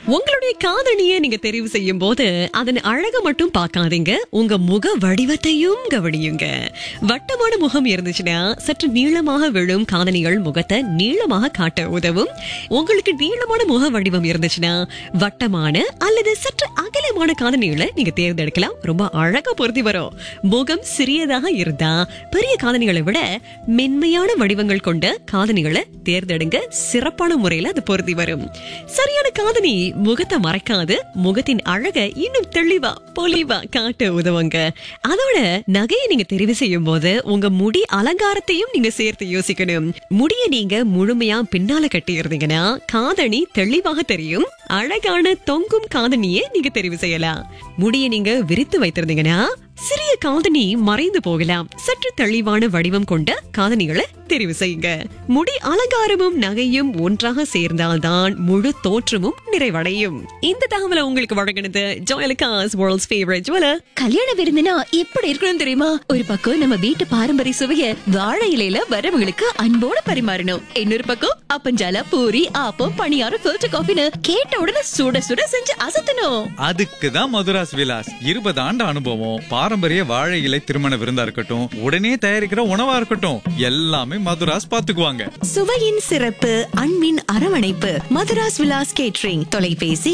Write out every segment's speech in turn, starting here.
உங்களுடைய காதணியை நீங்க தெரிவு செய்யும் போது அதன் அழக மட்டும் பார்க்காதீங்க, உங்க முக வடிவத்தையும் கவனியுங்க. வட்டமான முகம் இருந்துச்சுன்னா சற்று நீளமாக விழும் காதணிகள் முகத்தை நீளமாக காட்ட உதவும். உங்களுக்கு நீளமான முக வடிவம் இருந்துச்சுன்னா வட்டமான அல்லது சற்று அகலமான காதணிகளை நீங்க தேர்ந்தெடுக்கலாம். ரொம்ப அழகா பொருத்தி வரும். முகம் சிறியதாக இருந்தா பெரிய காதணிகளை விட மென்மையான வடிவங்கள் கொண்ட காதணிகளை தேர்ந்தெடுங்க. சிறப்பான முறையில அது பொருத்தி வரும். சரியான காதணி முகத்தை மறைக்காது, முகத்தின் அழகை இன்னும் தெளிவா பொலிவா காட்ட உதவுங்க. அதோட நகையை நீங்க தெரிவு செய்யும் போது உங்க முடி அலங்காரத்தையும் நீங்க சேர்த்து யோசிக்கணும். முடிய நீங்க முழுமையா பின்னால கட்டி இருந்தீங்கன்னா காதணி தெளிவாக தெரியும். அழகான தொங்கும் காதணியை நீங்க தெரிவு செய்யலாம். முடிய நீங்க விரித்து வைத்திருந்தீங்கன்னா சிறிய காதணி மறைந்து போகலாம். சற்று தெளிவான வடிவம் கொண்ட காதணிகளை தெரிவு செய்யுங்க. முடி அலங்காரமும் நகையும் ஒன்றாக சேர்ந்தால்தான் முழு தோற்றமும் நிறைவடையும். இந்த தகவலை உங்களுக்கு வழங்கினது ஜோயலுக்காஸ் வேர்ல்ட்ஸ் ஃபேவரட் ஜுவலர். கல்யாண விருந்துனா எப்படி இருக்கணும் தெரியுமா? ஒரு பக்கம் நம்ம வீட்டு பாரம்பரிய சுவைய வாழை இலையில வரவங்களுக்கு அன்போட பரிமாறணும். இன்னொரு பக்கம் அப்பஞ்சால பூரி ஆப்பம் பணியாரம் ஃபில்டர் காஃபின்னு கேட்ட உடனே சுட சுட செஞ்சு அசத்தணும். அதுக்குதான் மதுராஸ் விலாஸ் 20 ஆண்டு அனுபவம். பாரம்பரிய வாழை இலை திருமண விருந்தா இருக்கட்டும், உடனே தயாரிக்கிற உணவா இருக்கட்டும், எல்லாமே மதுராஸ் பாத்துக்குவாங்க. சுவையின் சிறப்பு, அன்பின் அரவணைப்பு. மதுராஸ் விலாஸ் கேட்டரிங். தொலைபேசி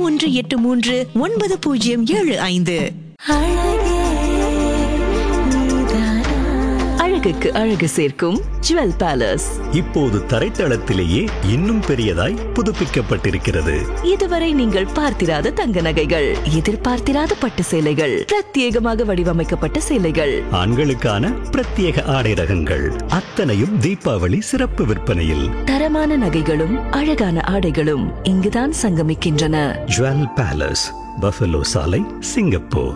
81839075. அழகுக்கு அழகு சேர்க்கும் ஜுவல் பேலஸ் இப்போது தரைத்தளத்திலேயே இன்னும் பெரியதாய் புதுப்பிக்கப்பட்டிருக்கிறது. இதுவரை நீங்கள் பார்த்திராத தங்க நகைகள், எதிர்பார்த்திராத பட்டு சேலைகள், பிரத்யேகமாக வடிவமைக்கப்பட்ட சேலைகள், ஆண்களுக்கான பிரத்யேக ஆடை ரகங்கள் அத்தனையும் தீபாவளி சிறப்பு விற்பனையில். தரமான நகைகளும் அழகான ஆடைகளும் இங்குதான் சங்கமிக்கின்றன. ஜுவல் பேலஸ், பஃபலோ சாலை, சிங்கப்பூர்.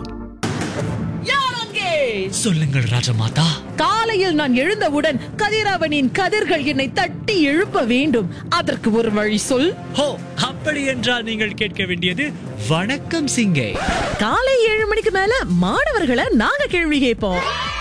சொல்லுங்கள் ராஜமாதா. காலையில் நான் எழுந்தவுடன் கதிரவனின் கதிர்கள் என்னை தட்டி எழுப்ப வேண்டும். அதற்கு ஒரு வழி சொல். ஹோ, அப்படி என்றால் நீங்கள் கேட்க வேண்டியது வணக்கம் சிங்கே. காலை 7 மணிக்கு மேல மாணவர்களை நாங்க கேள்வி கேட்போம்.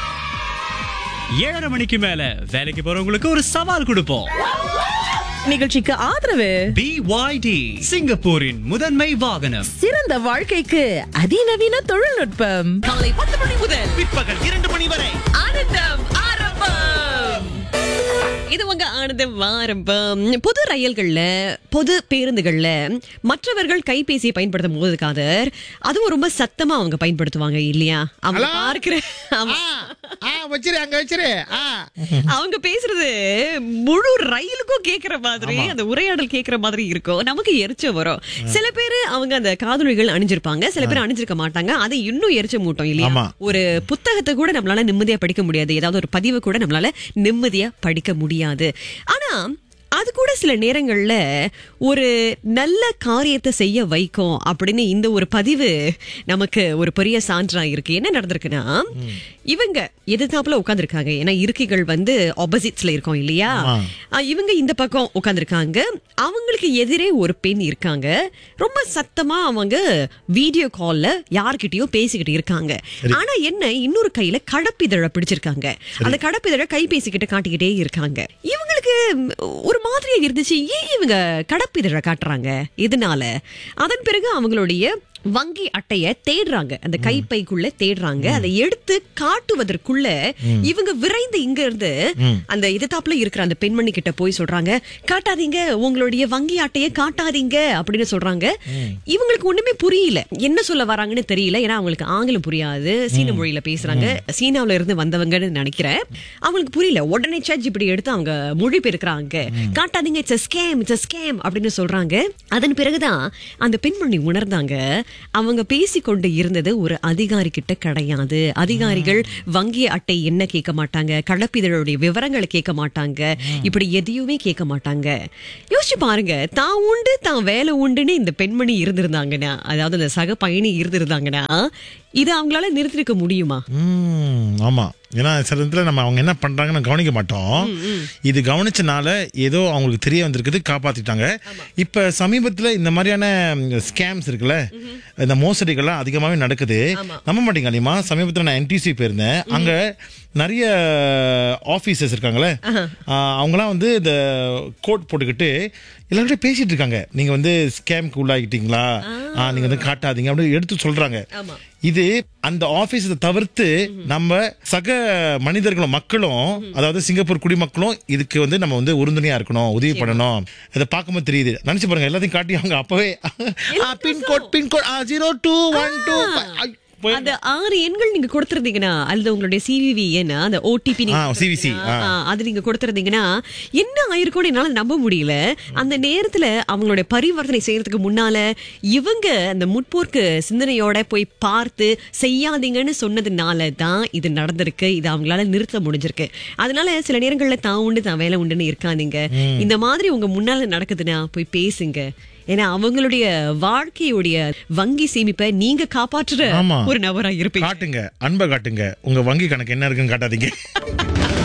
7:30 மணிக்கு மேல வேலைக்கு போறவங்களுக்கு ஒரு சவால் கொடுப்போம். நிகழ்ச்சிக்கு ஆதரவு BYD, சிங்கப்பூரின் முதன்மை வாகனம். சிறந்த வாழ்க்கைக்கு அதிநவீன தொழில்நுட்பம். காலை 10 மணி முதல் பிற்பகல் 2 மணி வரை ஆனந்தம் ஆரம்பம். இது உங்க ஆனந்தம் ஆரம்பம். பொது ரயில்கள்ல, பொது பேருந்துகள்ல மற்றவர்கள் கைபேசியை பயன்படுத்தும் போது காதர், அதுவும் ரொம்ப சத்தமா அவங்க பயன்படுத்துவாங்க இல்லையா? அவங்க பார்க்கிற அவங்க பேசுறது முழு ரயிலுக்கும் கேக்குற மாதிரி, அந்த உரையாடல் கேக்குற மாதிரி இருக்கும். நமக்கு எரிச்ச வரும். சில பேரு அவங்க அந்த காதொலிகள் அணிஞ்சிருப்பாங்க, சில பேர் அணிஞ்சிருக்க மாட்டாங்க. அது இன்னும் எரிச்ச மூட்டம் இல்லையா? ஒரு புத்தகத்தை கூட நம்மளால நிம்மதியா படிக்க முடியாது, ஏதாவது ஒரு பதிவை கூட நம்மளால நிம்மதியா படிக்க முடியாது. ஆனா அது கூட சில நேரங்கள்ல ஒரு நல்ல காரியத்தை செய்ய வைக்கும் அப்படின்னு இந்த ஒரு பதிவு நமக்கு ஒரு பெரிய சான்றா இருக்கு. என்ன நடந்திருக்குன்னா, இவங்க எதிர்த்தாப்புல உட்கார்ந்துருக்காங்க. ஏன்னா இருக்கைகள் வந்து ஆப்போசிட்ஸ்ல இருக்கும் இல்லையா? இவங்க இந்த பக்கம் உட்கார்ந்துருக்காங்க. அவங்களுக்கு எதிரே ஒரு பெண் இருக்காங்க. ரொம்ப சத்தமா அவங்க வீடியோ கால்ல யார்கிட்டயோ பேசிக்கிட்டு இருக்காங்க. ஆனா என்ன, இன்னொரு கையில கடப்பிதழ பிடிச்சிருக்காங்க. அந்த கடப்பிதழ கைபேசிக்கிட்ட காட்டிக்கிட்டே இருக்காங்க. இவங்களுக்கு ஒரு மாதிரியா இருந்துச்சு, ஏன் இவங்க கடப்பிதழ காட்டுறாங்க, இதனால. அதன் பிறகு அவங்களுடைய வங்கி அட்டைய தேடுறாங்க, அந்த கைப்பைக்குள்ள தேடுறாங்க. அதை எடுத்து காட்டுவதற்குள்ள இவங்க விரைந்து இங்க இருந்து அந்த எதிர்த்தாப்புல இருக்கிற அந்த பெண்மணி கிட்ட போய் சொல்றாங்க, காட்டாதீங்க, உங்களுடைய வங்கி அட்டைய காட்டாதீங்க அப்படின்னு சொல்றாங்க. இவங்களுக்கு ஒண்ணுமே புரியல, என்ன சொல்ல வராங்கன்னு தெரியல. ஏன்னா அவங்களுக்கு ஆங்கிலம் புரியாது, சீன மொழியில பேசுறாங்க, சீனாவில இருந்து வந்தவங்கன்னு நினைக்கிறேன். அவங்களுக்கு புரியல. உடனே இப்படி எடுத்து அவங்க மொழிபெயர்க்கிறாங்க, காட்டாதீங்க, it's a scam, it's a scam அப்படின்னு சொல்றாங்க. அதன் பிறகுதான் அந்த பெண்மணி உணர்ந்தாங்க, அவங்க பேசிக்கொண்டு இருந்தது ஒரு அதிகாரி கிட்ட கிடையாது. அதிகாரிகள் வங்கி அட்டை என்ன கேட்க மாட்டாங்க, கடப்பிதழுடைய விவரங்களை கேட்க மாட்டாங்க, இப்படி எதையுமே கேட்க மாட்டாங்க. யோசிச்சு பாருங்க, தான் உண்டு தான் வேலை உண்டுன்னு இந்த பெண்மணி இருந்திருந்தாங்கன்னா, அதாவது அந்த சக பயணி இருந்திருந்தாங்கன்னா, இது அவங்களால நிறுத்திருக்க முடியுமா? ஆமா, ஏன்னா சில இடத்துல நம்ம அவங்க என்ன பண்றாங்கன்னு கவனிக்க மாட்டோம். இது கவனிச்சனால ஏதோ அவங்களுக்கு தெரிய வந்திருக்குது, காப்பாத்திட்டாங்க. இப்ப சமீபத்துல இந்த மாதிரியான ஸ்கேம்ஸ் இருக்குல்ல, இந்த மோசடிகள்லாம் அதிகமாகவே நடக்குது. நம்ப மாட்டீங்க அனிமா, சமீபத்தில் நான் NTC போயிருந்தேன். அங்க நிறைய ஆபீசர்ஸ் இருக்காங்களே, அவங்கலாம் வந்து இந்த கோட் போட்டுக்கிட்டு எல்லார்கிட்ட பேசிட்டு இருக்காங்க. நீங்க வந்து ஸ்கேம்க்கு உள்ளாகிட்டீங்களா, நீங்க வந்து காட்டாதீங்க அப்படின்னு எடுத்து சொல்றாங்க. இது அந்த ஆபீஸை தவிர்த்து நம்ம சக மனிதர்களும் மக்களும், அதாவது சிங்கப்பூர் குடிமக்களும் இதுக்கு வந்து நம்ம வந்து உறுதுணையா இருக்கணும், உதவி பண்ணணும். இதை பார்க்கும்போது தெரியுது. நினைச்சு பாருங்க, எல்லாத்தையும் காட்டி அவங்க அப்பவே பின்கோட் 0212 அந்த 6 எண்கள் நீங்க கொடுத்திருந்தீங்கன்னா, அல்லது உங்களுடைய CVV எண், அந்த OTP CVC அது நீங்க கொடுத்திருந்தீங்கன்னா என்ன ஆயிருக்கும்னு என்னால நம்ப முடியல. அந்த நேரத்துல அவங்களுடைய பரிவர்த்தனை செய்யறதுக்கு முன்னால இவங்க அந்த முற்போக்கு சிந்தனையோட போய் பார்த்து செய்யாதீங்கன்னு சொன்னதுனால தான் இது நடந்திருக்கு. இது அவங்களால நிறுத்த முடிஞ்சிருக்கு. அதனால சில நேரங்கள்ல தான் உண்டு தான் வேலை உண்டுன்னு இருக்காதீங்க. இந்த மாதிரி உங்க முன்னால நடக்குதுன்னா போய் பேசுங்க. ஏன்னா அவங்களுடைய வாழ்க்கையுடைய வங்கி சேமிப்பை நீங்க காப்பாற்றுற ஒரு நபரா இருப்பீங்க. காட்டுங்க, அன்பை காட்டுங்க. உங்க வங்கி கணக்கு என்ன இருக்குன்னு காட்டாதீங்க.